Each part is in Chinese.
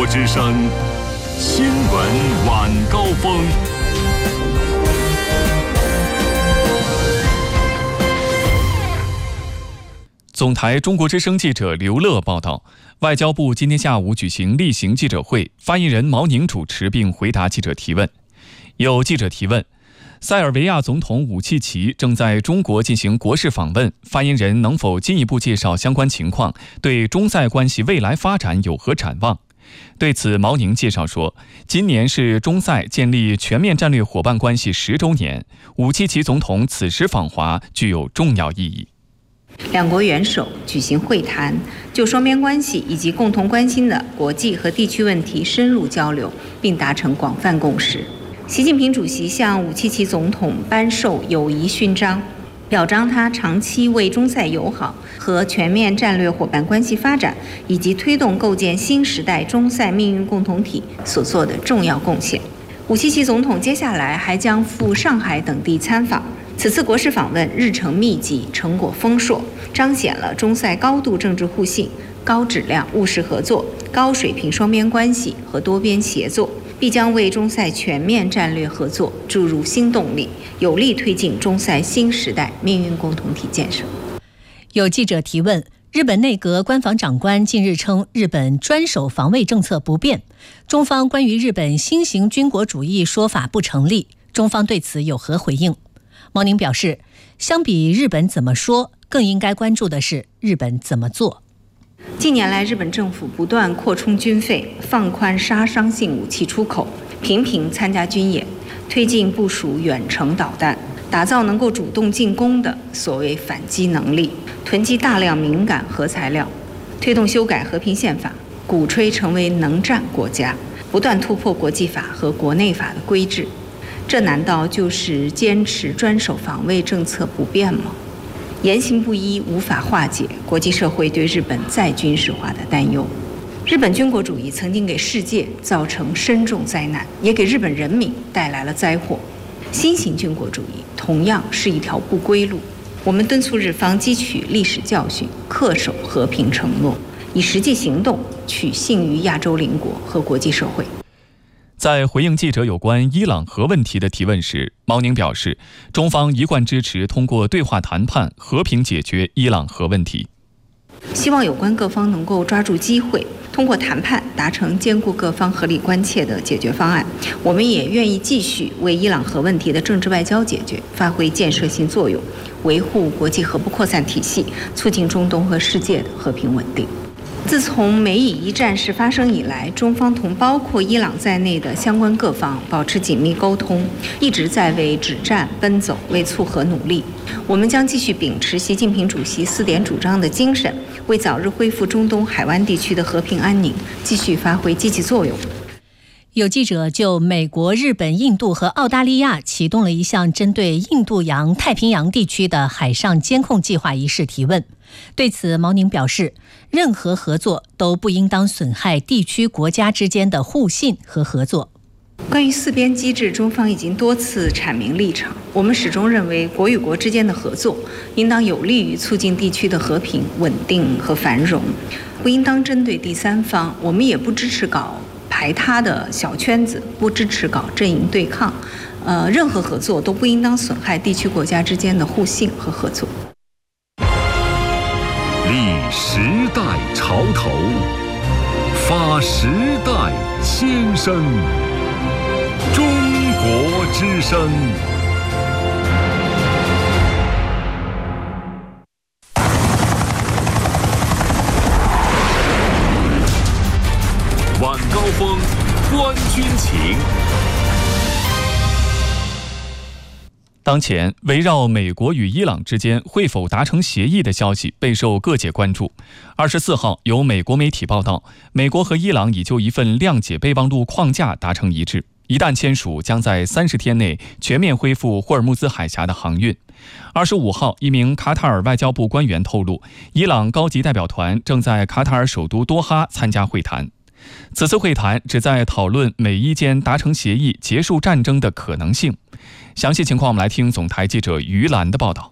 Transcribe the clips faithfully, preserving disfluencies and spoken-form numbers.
国之声新闻晚高峰。总台中国之声记者刘乐报道，外交部今天下午举行例行记者会，发言人毛宁主持并回答记者提问。有记者提问，塞尔维亚总统武契奇正在中国进行国事访问，发言人能否进一步介绍相关情况，对中塞关系未来发展有何展望？对此，毛宁介绍说，今年是中塞建立全面战略伙伴关系十周年，武契奇总统此时访华具有重要意义。 两国元首举行会谈，就双边关系以及共同关心的国际和地区问题深入交流，并达成广泛共识。习近平主席向武契奇总统颁授友谊勋章，表彰他长期为中塞友好和全面战略伙伴关系发展以及推动构建新时代中塞命运共同体所做的重要贡献。武契奇总统接下来还将赴上海等地参访，此次国事访问日程密集，成果丰硕，彰显了中塞高度政治互信、高质量务实合作、高水平双边关系和多边协作，必将为中塞全面战略合作注入新动力，有力推进中塞新时代命运共同体建设。 有记者提问，日本内阁官房长官近日称日本专守防卫政策不变，中方关于日本新型军国主义说法不成立，中方对此有何回应？毛宁表示，相比日本怎么说，更应该关注的是日本怎么做。 近年来，日本政府不断扩充军费，放宽杀伤性武器出口，频频参加军演，推进部署远程导弹，打造能够主动进攻的所谓反击能力，囤积大量敏感核材料，推动修改和平宪法，鼓吹成为能战国家，不断突破国际法和国内法的规制。这难道就是坚持专守防卫政策不变吗？言行不一无法化解国际社会对日本再军事化的担忧。日本军国主义曾经给世界造成深重灾难，也给日本人民带来了灾祸。新型军国主义同样是一条不归路。我们敦促日方汲取历史教训，恪守和平承诺，以实际行动取信于亚洲邻国和国际社会。 在回应记者有关伊朗核问题的提问时，毛宁表示，中方一贯支持通过对话谈判和平解决伊朗核问题。 希望有关各方能够抓住机会，通过谈判达成兼顾各方合理关切的解决方案。我们也愿意继续为伊朗核问题的政治外交解决发挥建设性作用，维护国际核不扩散体系，促进中东和世界的和平稳定。自从美以一战事发生以来，中方同包括伊朗在内的相关各方保持紧密沟通，一直在为止战奔走，为促和努力。我们将继续秉持习近平主席四点主张的精神，为早日恢复中东海湾地区的和平安宁继续发挥积极作用。 有记者就美国、日本、印度和澳大利亚启动了一项针对印度洋、太平洋地区的海上监控计划一事提问。对此，毛宁表示，任何合作都不应当损害地区国家之间的互信和合作。 关于四边机制，中方已经多次阐明立场。我们始终认为，国与国之间的合作应当有利于促进地区的和平、稳定和繁荣，不应当针对第三方。我们也不支持搞排他的小圈子，不支持搞阵营对抗。呃，任何合作都不应当损害地区国家之间的互信和合作。 立时代潮头，发时代先声。中国之声。晚高峰，观军情。当前，围绕美国与伊朗之间会否达成协议的消息备受各界关注。二十四号，有美国媒体报道，美国和伊朗已就一份谅解备忘录框架达成一致，一旦签署，将在三十天内全面恢复霍尔木兹海峡的航运。二十五号，一名卡塔尔外交部官员透露，伊朗高级代表团正在卡塔尔首都多哈参加会谈。此次会谈旨在讨论美伊间达成协议结束战争的可能性。详细情况我们来听总台记者于兰的报道。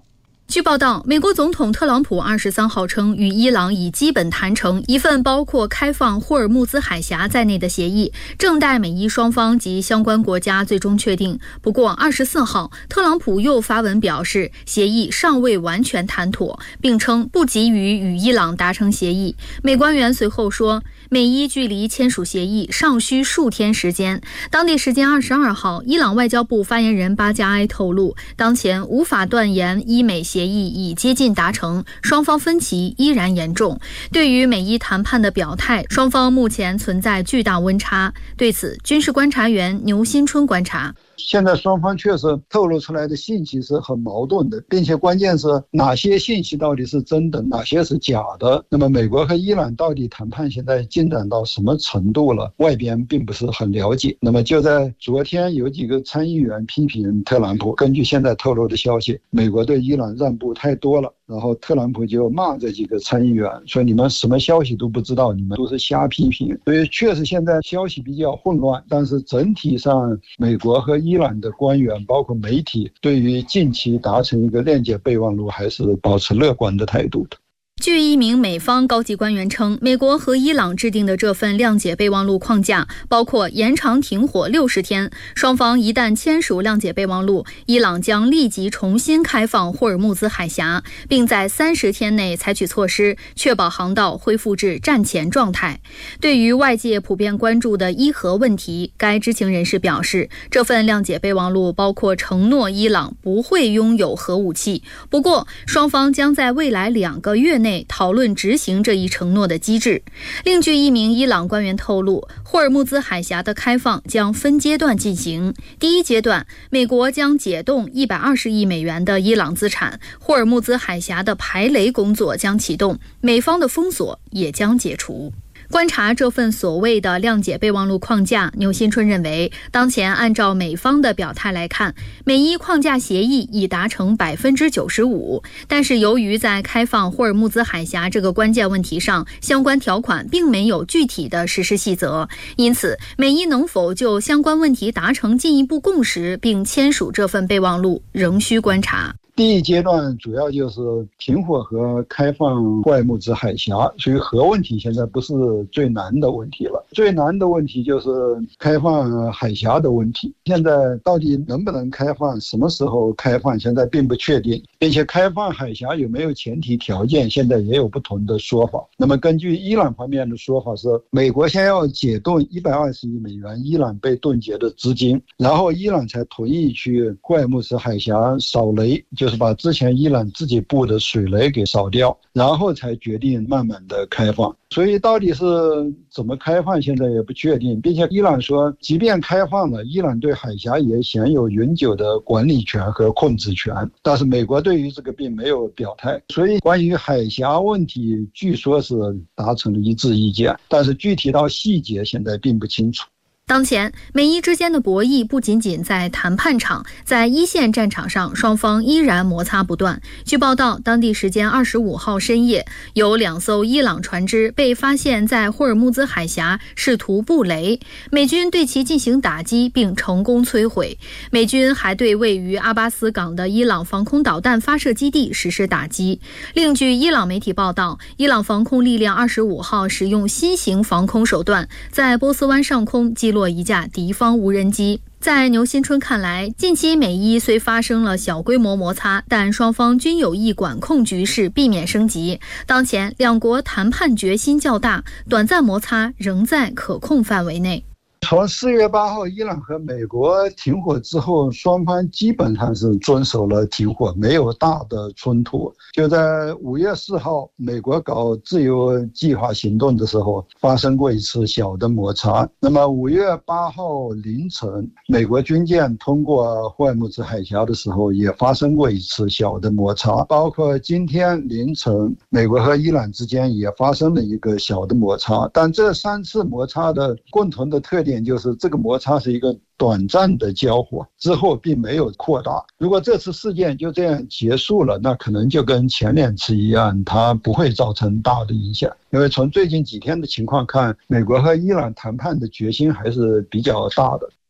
据报道，美国总统特朗普二十三号称，与伊朗已基本谈成一份包括开放霍尔木兹海峡在内的协议，正待美伊双方及相关国家最终确定。不过，二十四号，特朗普又发文表示，协议尚未完全谈妥，并称不急于与伊朗达成协议。美官员随后说，美伊距离签署协议尚需数天时间。当地时间二十二号，伊朗外交部发言人巴加埃透露，当前无法断言伊美协议已接近达成，双方分歧依然严重。对于美伊谈判的表态，双方目前存在巨大温差。对此，军事观察员牛新春观察， 现在双方确实透露出来的信息是很矛盾的，并且关键是哪些信息到底是真的，哪些是假的。那么美国和伊朗到底谈判现在进展到什么程度了，外边并不是很了解。那么就在昨天，有几个参议员批评特朗普，根据现在透露的消息，美国对伊朗让步太多了，然后特朗普就骂这几个参议员，说你们什么消息都不知道，你们都是瞎批评。所以确实现在消息比较混乱，但是整体上美国和伊朗的官员包括媒体对于近期达成一个谅解备忘录还是保持乐观的态度的。 据一名美方高级官员称，美国和伊朗制定的这份谅解备忘录框架包括延长停火六十天，双方一旦签署谅解备忘录，伊朗将立即重新开放霍尔木兹海峡，并在三十天内采取措施，确保航道恢复至战前状态。对于外界普遍关注的伊核问题，该知情人士表示，这份谅解备忘录包括承诺伊朗不会拥有核武器，不过双方将在未来两个月内讨论执行这一承诺的机制。另据一名伊朗官员透露，霍尔木兹海峡的开放将分阶段进行。第一阶段，美国将解冻一百二十亿美元的伊朗资产，霍尔木兹海峡的排雷工作将启动，美方的封锁也将解除。观察这份所谓的谅解备忘录框架，牛新春认为，当前按照美方的表态来看，美伊框架协议已达成百分之九十五，但是由于在开放霍尔木兹海峡这个关键问题上，相关条款并没有具体的实施细则，因此美伊能否就相关问题达成进一步共识，并签署这份备忘录，仍需观察。 第一阶段主要就是停火和开放霍尔木兹海峡，所以核问题现在不是最难的问题了，最难的问题就是开放海峡的问题。现在到底能不能开放，什么时候开放，现在并不确定，并且开放海峡有没有前提条件，现在也有不同的说法。那么根据伊朗方面的说法是，美国先要解冻一百二十亿美元伊朗被冻结的资金，然后伊朗才同意去霍尔木兹海峡扫雷，就是把之前伊朗自己布的水雷给扫掉，然后才决定慢慢的开放。所以到底是怎么开放现在也不确定，并且伊朗说即便开放了，伊朗对海峡也享有永久的管理权和控制权，但是美国对于这个并没有表态。所以关于海峡问题据说是达成了一致意见，但是具体到细节现在并不清楚。 当前，美伊之间的博弈不仅仅在谈判场，在一线战场上，双方依然摩擦不断。据报道，当地时间二十五号深夜，有两艘伊朗船只被发现在霍尔木兹海峡试图布雷，美军对其进行打击并成功摧毁。美军还对位于阿巴斯港的伊朗防空导弹发射基地实施打击。另据伊朗媒体报道，伊朗防空力量二十五号使用新型防空手段，在波斯湾上空击落一架敌方无人机。在牛新春看来，近期美伊虽发生了小规模摩擦，但双方均有意管控局势，避免升级。当前两国谈判决心较大，短暂摩擦仍在可控范围内。 从四月八号伊朗和美国停火之后，双方基本上是遵守了停火，没有大的冲突。就在五月四号美国搞自由计划行动的时候发生过一次小的摩擦。那么五月八号凌晨美国军舰通过霍尔木兹海峡的时候也发生过一次小的摩擦，包括今天凌晨美国和伊朗之间也发生了一个小的摩擦。但这三次摩擦的共同的特点就是这个摩擦是一个短暂的交火，之后并没有扩大。如果这次事件就这样结束了，那可能就跟前两次一样，它不会造成大的影响。因为从最近几天的情况看，美国和伊朗谈判的决心还是比较大的。